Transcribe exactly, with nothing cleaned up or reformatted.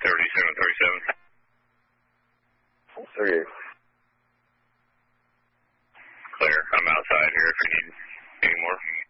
thirty-seven thirty-seven. thirty-eight. Clear. I'm outside here if you need any more.